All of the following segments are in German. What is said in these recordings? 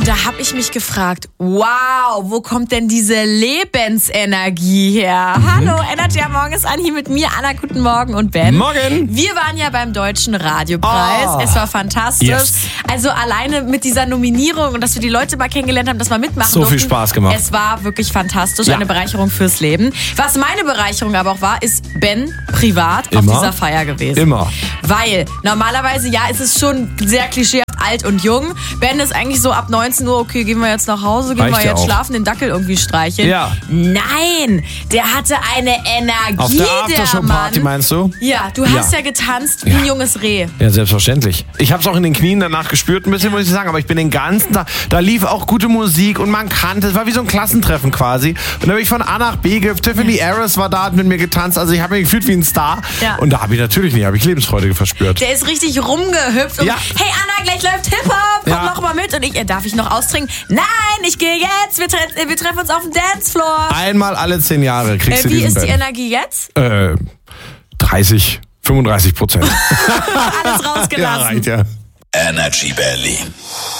da habe ich mich gefragt, wow, wo kommt denn diese Lebensenergie her? Hallo, Energy am Morgen ist Anni mit mir, Anna, guten Morgen und Ben. Morgen. Wir waren ja beim Deutschen Radiopreis. Es war fantastisch. Yes. Also alleine mit dieser Nominierung und dass wir die Leute mal kennengelernt haben, dass wir mitmachen So durften. viel Spaß gemacht. Es war wirklich fantastisch, Ja. eine Bereicherung fürs Leben. Was meine Bereicherung aber auch war, ist Ben privat auf Immer. dieser Feier gewesen. Immer. Weil normalerweise, ja, ist es schon sehr klischeehaft alt und jung. Ben ist eigentlich so ab 19 Uhr, okay, gehen wir jetzt nach Hause, gehen Reicht wir ja jetzt auch. schlafen, den Dackel irgendwie streicheln. Ja. Nein, der hatte eine Energie, Auf der der Aftershow-Party Mann. meinst du? Ja, du hast ja getanzt wie ein junges Reh. Ja, selbstverständlich. Ich habe es auch in den Knien danach gespürt, ein bisschen muss ich sagen, aber ich bin den ganzen Tag, da lief auch gute Musik und man kannte, es war wie so ein Klassentreffen quasi. Und da bin ich von A nach B, Tiffany Harris war da, hat mit mir getanzt, also ich habe mich gefühlt wie ein Star. Ja. Und da habe ich natürlich nicht, habe ich Lebensfreude verspürt. Der ist richtig rumgehüpft und Ja. hey Anna, gleich läuft Hip-Hop, komm Ja. noch mal mit. Und ich, darf ich noch austrinken? Nein, ich gehe jetzt, wir treffen uns auf dem Dancefloor. Einmal alle 10 Jahre kriegst du Wie diesen ist die Ben. Energie jetzt? 35%. Alles Ja, rausgelassen. reicht ja. Energy Berlin.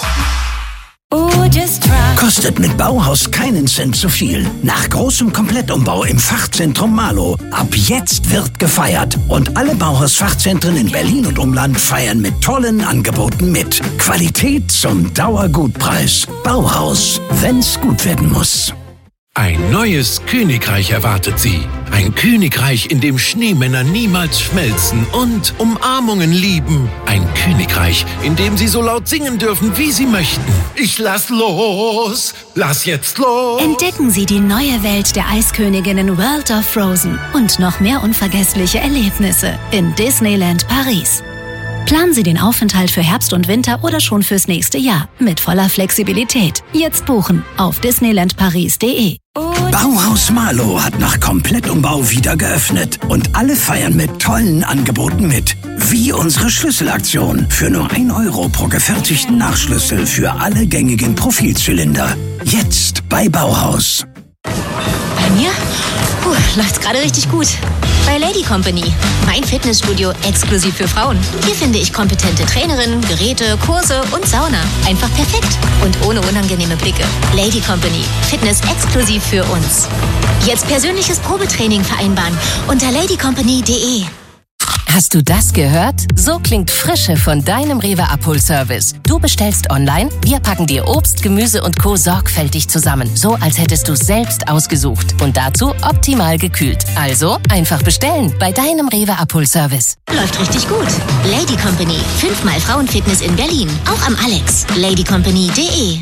Kostet mit Bauhaus keinen Cent zu viel. Nach großem Komplettumbau im Fachzentrum Marlow. Ab jetzt wird gefeiert. Und alle Bauhaus-Fachzentren in Berlin und Umland feiern mit tollen Angeboten mit. Qualität zum Dauergutpreis. Bauhaus, wenn's gut werden muss. Ein neues Königreich erwartet Sie. Ein Königreich, in dem Schneemänner niemals schmelzen und Umarmungen lieben. Ein Königreich, in dem Sie so laut singen dürfen, wie Sie möchten. Ich lass los, lass jetzt los. Entdecken Sie die neue Welt der Eisköniginnen World of Frozen und noch mehr unvergessliche Erlebnisse in Disneyland Paris. Planen Sie den Aufenthalt für Herbst und Winter oder schon fürs nächste Jahr mit voller Flexibilität. Jetzt buchen auf disneylandparis.de. Bauhaus Marlow hat nach Komplettumbau wieder geöffnet und alle feiern mit tollen Angeboten mit. Wie unsere Schlüsselaktion für nur 1 Euro pro gefertigten Nachschlüssel für alle gängigen Profilzylinder. Jetzt bei Bauhaus. Bei mir? Läuft's gerade richtig gut. Bei Lady Company, mein Fitnessstudio exklusiv für Frauen. Hier finde ich kompetente Trainerinnen, Geräte, Kurse und Sauna. Einfach perfekt und ohne unangenehme Blicke. Lady Company, Fitness exklusiv für uns. Jetzt persönliches Probetraining vereinbaren unter ladycompany.de. Hast du das gehört? So klingt Frische von deinem Rewe Abholservice. Du bestellst online, wir packen dir Obst, Gemüse und Co. sorgfältig zusammen. So, als hättest du es selbst ausgesucht. Und dazu optimal gekühlt. Also, einfach bestellen bei deinem Rewe Abholservice. Läuft richtig gut. Lady Company, 5-mal Frauenfitness in Berlin. Auch am Alex. ladycompany.de.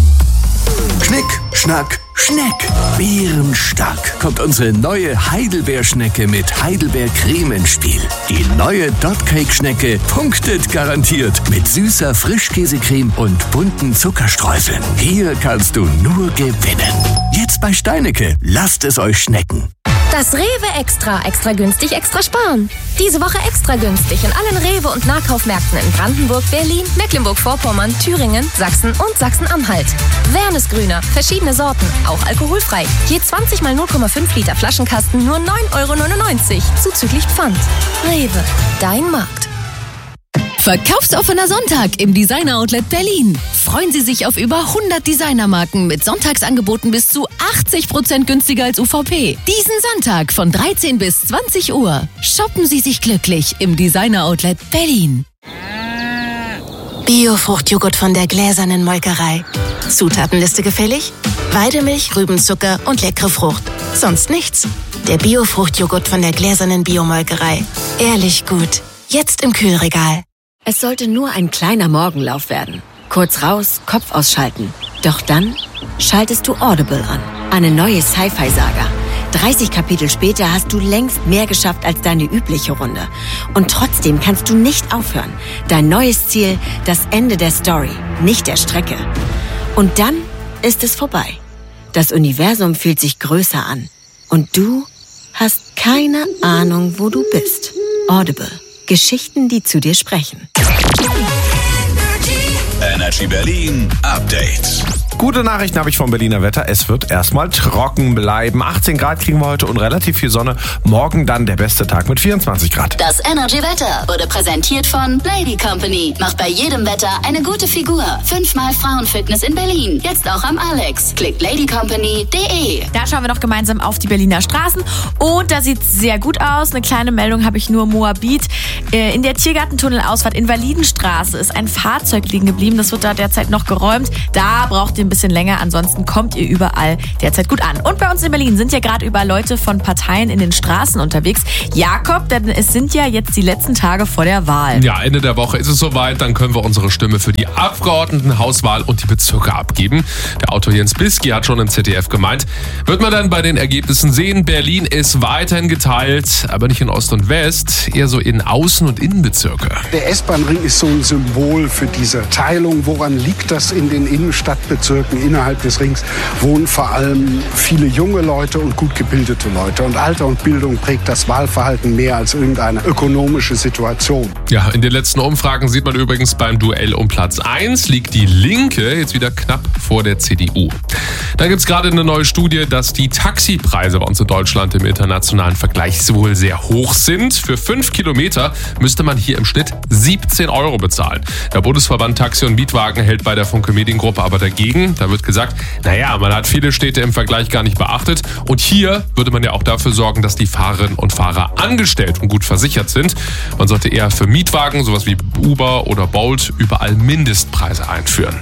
Schnick, Schnack, Schneck. Bärenstark. Kommt unsere neue Heidelbeerschnecke mit Heidelbeercreme ins Spiel. Die neue Dotcake-Schnecke punktet garantiert mit süßer Frischkäsecreme und bunten Zuckerstreuseln. Hier kannst du nur gewinnen. Jetzt bei Steinecke. Lasst es euch schmecken. Das Rewe Extra. Extra günstig, extra sparen. Diese Woche extra günstig in allen Rewe- und Nahkaufmärkten in Brandenburg, Berlin, Mecklenburg-Vorpommern, Thüringen, Sachsen und Sachsen-Anhalt. Wernesgrüner, verschiedene Sorten, auch alkoholfrei. Je 20 mal 0,5 Liter Flaschenkasten nur 9,99 € zuzüglich Pfand. Rewe, dein Markt. Verkaufsoffener Sonntag im Designer Outlet Berlin. Freuen Sie sich auf über 100 Designermarken mit Sonntagsangeboten bis zu 80% günstiger als UVP. Diesen Sonntag von 13 bis 20 Uhr. Shoppen Sie sich glücklich im Designer Outlet Berlin. Biofruchtjoghurt von der gläsernen Molkerei. Zutatenliste gefällig? Weidemilch, Rübenzucker und leckere Frucht. Sonst nichts. Der Biofruchtjoghurt von der gläsernen Biomolkerei. Ehrlich gut. Jetzt im Kühlregal. Es sollte nur ein kleiner Morgenlauf werden. Kurz raus, Kopf ausschalten. Doch dann schaltest du Audible an. Eine neue Sci-Fi-Saga. 30 Kapitel später hast du längst mehr geschafft als deine übliche Runde. Und trotzdem kannst du nicht aufhören. Dein neues Ziel, das Ende der Story, nicht der Strecke. Und dann ist es vorbei. Das Universum fühlt sich größer an. Und du hast keine Ahnung, wo du bist. Audible. Geschichten, die zu dir sprechen. Energy Berlin Update. Gute Nachrichten habe ich vom Berliner Wetter. Es wird erstmal trocken bleiben. 18 Grad kriegen wir heute und relativ viel Sonne. Morgen dann der beste Tag mit 24 Grad. Das Energy-Wetter wurde präsentiert von Lady Company. Macht bei jedem Wetter eine gute Figur. 5-mal Frauenfitness in Berlin. Jetzt auch am Alex. Klickt ladycompany.de. Da schauen wir noch gemeinsam auf die Berliner Straßen. Und da sieht es sehr gut aus. Eine kleine Meldung habe ich nur. Moabit. In der Tiergartentunnelausfahrt Invalidenstraße ist ein Fahrzeug liegen geblieben. Das wird da derzeit noch geräumt. Da braucht ihr ein bisschen länger. Ansonsten kommt ihr überall derzeit gut an. Und bei uns in Berlin sind ja gerade überall Leute von Parteien in den Straßen unterwegs. Jakob, denn es sind ja jetzt die letzten Tage vor der Wahl. Ja, Ende der Woche ist es soweit. Dann können wir unsere Stimme für die Abgeordnetenhauswahl und die Bezirke abgeben. Der Autor Jens Bisky hat schon im ZDF gemeint, wird man dann bei den Ergebnissen sehen, Berlin ist weiterhin geteilt, aber nicht in Ost und West, eher so in Außen- und Innenbezirke. Der S-Bahn-Ring ist so ein Symbol für diese Teilung. Woran liegt das? In den Innenstadtbezirken innerhalb des Rings wohnen vor allem viele junge Leute und gut gebildete Leute. Und Alter und Bildung prägt das Wahlverhalten mehr als irgendeine ökonomische Situation. Ja, in den letzten Umfragen sieht man übrigens, beim Duell um Platz 1 liegt die Linke jetzt wieder knapp vor der CDU. Dann gibt es gerade eine neue Studie, dass die Taxipreise bei uns in Deutschland im internationalen Vergleich wohl sehr hoch sind. Für 5 Kilometer müsste man hier im Schnitt 17 € bezahlen. Der Bundesverband Taxi und Mietwagen hält bei der Funke Mediengruppe aber dagegen. Da wird gesagt, naja, man hat viele Städte im Vergleich gar nicht beachtet. Und hier würde man ja auch dafür sorgen, dass die Fahrerinnen und Fahrer angestellt und gut versichert sind. Man sollte eher für Mietwagen, sowas wie Uber oder Bolt, überall Mindestpreise einführen.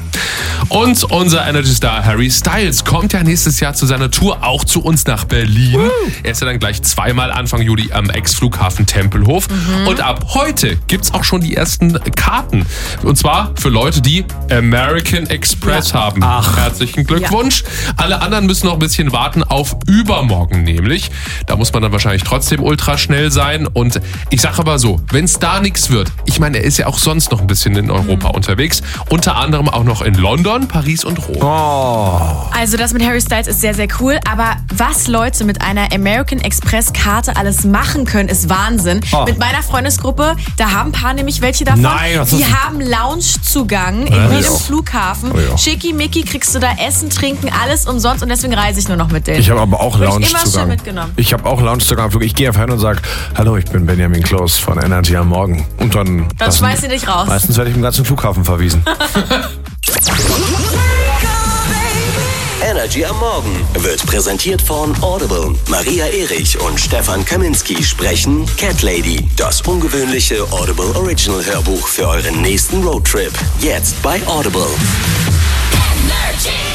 Und unser Energy-Star Harry Styles kommt ja nächstes Jahr zu seiner Tour auch zu uns nach Berlin. Er ist ja dann gleich zweimal Anfang Juli am Ex-Flughafen Tempelhof. Und ab heute gibt's auch schon die ersten Karten. Und zwar für Leute, die American Express haben. Herzlichen Glückwunsch. Alle anderen müssen noch ein bisschen warten auf übermorgen nämlich. Da muss man dann wahrscheinlich trotzdem ultra schnell sein. Und ich sage aber so, wenn es da nichts wird, ich meine, er ist ja auch sonst noch ein bisschen in Europa unterwegs. Unter anderem auch noch in London, Paris und Rom. Also das mit Harry Styles ist sehr, sehr cool. Aber was Leute mit einer American Express Karte alles machen können, ist Wahnsinn. Mit meiner Freundesgruppe, da haben ein paar nämlich welche davon. Nein, die haben Loungezugang in jedem Flughafen. Schickimicki, kriegst du da Essen, Trinken, alles umsonst. Und deswegen reise ich nur noch mit denen. Ich habe aber auch Loungezugang. Immer schön mitgenommen. Ich habe auch Loungezugang. Ich gehe einfach hin und sage, hallo, ich bin Benjamin Kloß von Energy am Morgen. Und dann schmeißen die dich raus. Meistens werde ich im ganzen Flughafen verwiesen. Energy am Morgen wird präsentiert von Audible. Maria Erich und Stefan Kaminski sprechen Cat Lady, das ungewöhnliche Audible Original Hörbuch für euren nächsten Roadtrip. Jetzt bei Audible. Energy.